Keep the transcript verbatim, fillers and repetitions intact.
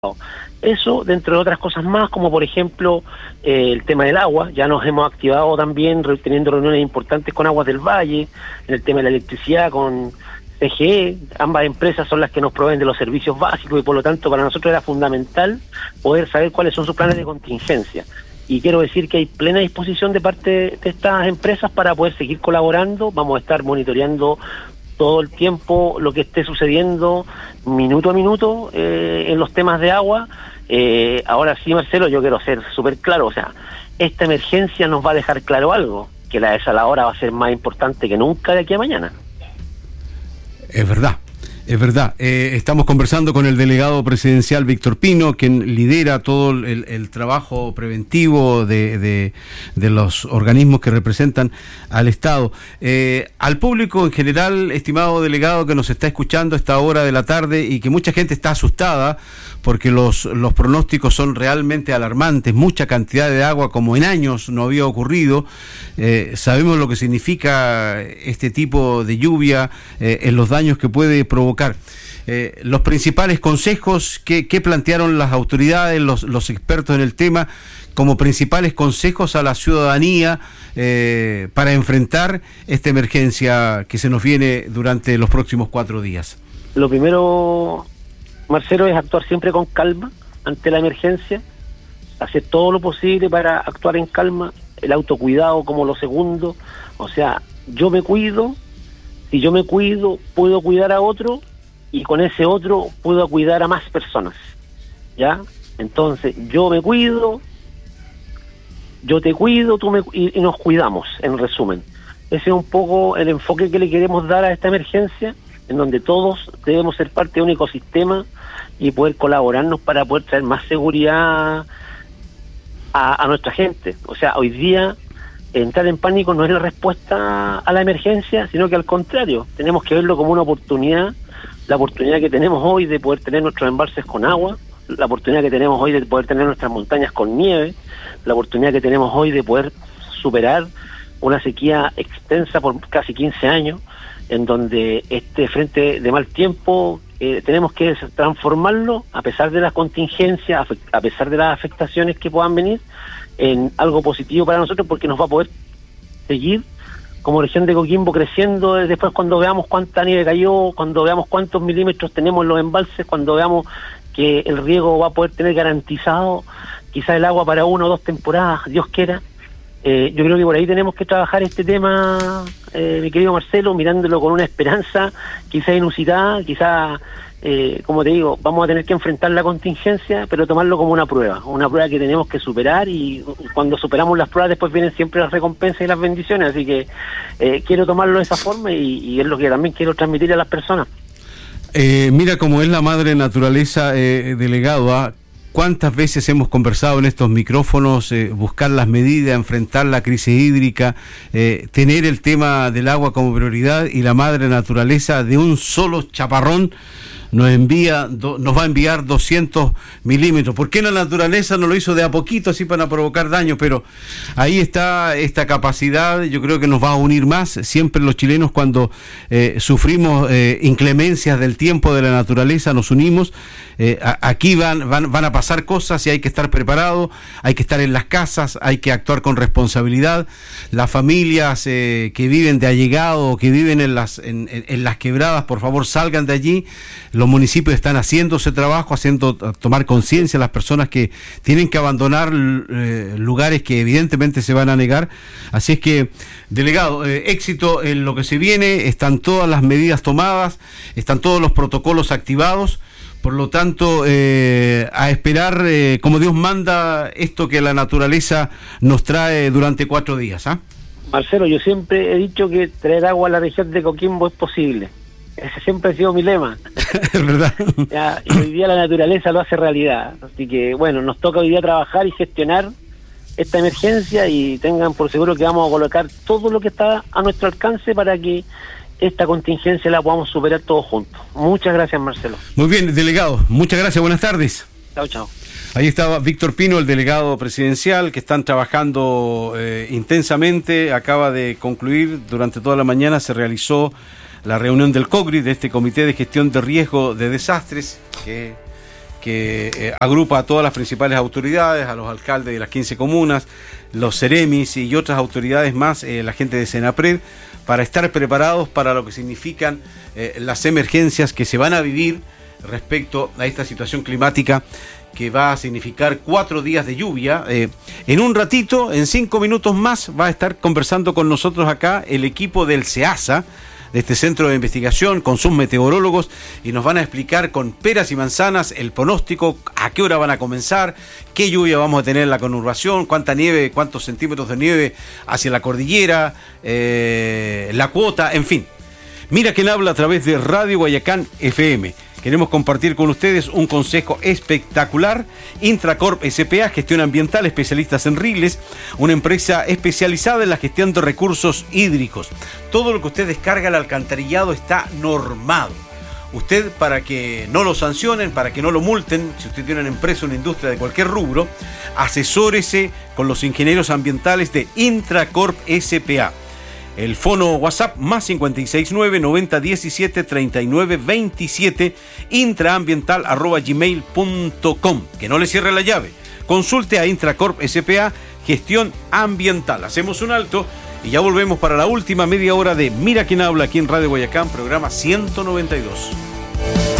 Eso, dentro de otras cosas más, como por ejemplo eh, el tema del agua. Ya nos hemos activado también teniendo reuniones importantes con Aguas del Valle, en el tema de la electricidad con C G E. Ambas empresas son las que nos proveen de los servicios básicos y por lo tanto para nosotros era fundamental poder saber cuáles son sus planes de contingencia. Y quiero decir que hay plena disposición de parte de estas empresas para poder seguir colaborando. Vamos a estar monitoreando todo el tiempo lo que esté sucediendo minuto a minuto eh, en los temas de agua. Eh, ahora sí, Marcelo, yo quiero ser súper claro, o sea, esta emergencia nos va a dejar claro algo, que la desaladora va a ser más importante que nunca de aquí a mañana. Es verdad. Es verdad, eh, estamos conversando con el delegado presidencial Víctor Pino, quien lidera todo el, el trabajo preventivo de, de, de los organismos que representan al Estado. Eh, al público en general, estimado delegado que nos está escuchando a esta hora de la tarde y que mucha gente está asustada porque los, los pronósticos son realmente alarmantes, mucha cantidad de agua como en años no había ocurrido. Eh, sabemos lo que significa este tipo de lluvia, eh, en los daños que puede provocar. Eh, los principales consejos que, que plantearon las autoridades, los, los expertos en el tema, como principales consejos a la ciudadanía eh, para enfrentar esta emergencia que se nos viene durante los próximos cuatro días. Lo primero, Marcelo, es actuar siempre con calma ante la emergencia, hacer todo lo posible para actuar en calma, el autocuidado como lo segundo. O sea, yo me cuido, si yo me cuido puedo cuidar a otro y con ese otro puedo cuidar a más personas, ¿ya? Entonces yo me cuido, yo te cuido, tú me y, y nos cuidamos, en resumen. Ese es un poco el enfoque que le queremos dar a esta emergencia, en donde todos debemos ser parte de un ecosistema y poder colaborarnos para poder traer más seguridad a, a nuestra gente. O sea, hoy día entrar en pánico no es la respuesta a la emergencia, sino que al contrario, tenemos que verlo como una oportunidad, la oportunidad que tenemos hoy de poder tener nuestros embalses con agua, la oportunidad que tenemos hoy de poder tener nuestras montañas con nieve, la oportunidad que tenemos hoy de poder superar una sequía extensa por casi quince años, en donde este frente de mal tiempo eh, tenemos que transformarlo, a pesar de las contingencias, a pesar de las afectaciones que puedan venir, en algo positivo para nosotros, porque nos va a poder seguir como región de Coquimbo creciendo después cuando veamos cuánta nieve cayó, cuando veamos cuántos milímetros tenemos en los embalses, cuando veamos que el riego va a poder tener garantizado quizás el agua para una o dos temporadas, Dios quiera. Eh, yo creo que por ahí tenemos que trabajar este tema, eh, mi querido Marcelo, mirándolo con una esperanza quizás inusitada, quizás, eh, como te digo, vamos a tener que enfrentar la contingencia, pero tomarlo como una prueba, una prueba que tenemos que superar, y cuando superamos las pruebas después vienen siempre las recompensas y las bendiciones, así que eh, quiero tomarlo de esa forma y, y es lo que también quiero transmitir a las personas. Eh, mira cómo es la madre naturaleza, eh, delegado, ¿ah? ¿Cuántas veces hemos conversado en estos micrófonos, eh, buscar las medidas, enfrentar la crisis hídrica, eh, tener el tema del agua como prioridad, y la madre naturaleza de un solo chaparrón nos envía, do, nos va a enviar doscientos milímetros? ¿Por qué la naturaleza no lo hizo de a poquito así para provocar daño? Pero ahí está esta capacidad, yo creo que nos va a unir más. Siempre los chilenos, cuando eh, sufrimos eh, inclemencias del tiempo, de la naturaleza, nos unimos. Eh, a, aquí van, van, van a pasar cosas y hay que estar preparado, hay que estar en las casas, hay que actuar con responsabilidad. Las familias eh, que viven de allegado, que viven en las, en, en, en las quebradas, por favor salgan de allí. Los municipios están haciendo ese trabajo, haciendo tomar conciencia a las personas que tienen que abandonar eh, lugares que evidentemente se van a negar. Así es que, delegado, eh, éxito en lo que se viene, están todas las medidas tomadas, están todos los protocolos activados. Por lo tanto, eh, a esperar, eh, como Dios manda, esto que la naturaleza nos trae durante cuatro días. ¿Ah? Marcelo, yo siempre he dicho que traer agua a la región de Coquimbo es posible. Ese siempre ha sido mi lema. Es verdad. Ya, y hoy día la naturaleza lo hace realidad. Así que, bueno, nos toca hoy día trabajar y gestionar esta emergencia, y tengan por seguro que vamos a colocar todo lo que está a nuestro alcance para que esta contingencia la podamos superar todos juntos. Muchas gracias, Marcelo. Muy bien, delegado. Muchas gracias. Buenas tardes. Chao, chao. Ahí estaba Víctor Pino, el delegado presidencial, que están trabajando eh, intensamente. Acaba de concluir, durante toda la mañana se realizó la reunión del COGRI, de este Comité de Gestión de Riesgo de Desastres, que que eh, agrupa a todas las principales autoridades, a los alcaldes de las quince comunas, los Ceremis y otras autoridades más, eh, la gente de Senapred, para estar preparados para lo que significan eh, las emergencias que se van a vivir respecto a esta situación climática que va a significar cuatro días de lluvia. Eh, en un ratito, en cinco minutos más, va a estar conversando con nosotros acá el equipo del SEASA, de este centro de investigación, con sus meteorólogos, y nos van a explicar con peras y manzanas el pronóstico, a qué hora van a comenzar, qué lluvia vamos a tener en la conurbación, cuánta nieve, cuántos centímetros de nieve hacia la cordillera, eh, la cuota, en fin. Mira quién habla a través de Radio Guayacán F M. Queremos compartir con ustedes un consejo espectacular. Intracorp S P A, gestión ambiental, especialistas en riles, una empresa especializada en la gestión de recursos hídricos. Todo lo que usted descarga al alcantarillado está normado. Usted, para que no lo sancionen, para que no lo multen, si usted tiene una empresa o una industria de cualquier rubro, asesórese con los ingenieros ambientales de Intracorp S P A. El fono WhatsApp más cincuenta y seis nueve, noventa diecisiete, treinta y nueve veintisiete, intraambiental arroba gmail punto com. Que no le cierre la llave. Consulte a Intracorp S P A, gestión ambiental. Hacemos un alto y ya volvemos para la última media hora de Mira quién habla aquí en Radio Guayacán, programa ciento noventa y dos.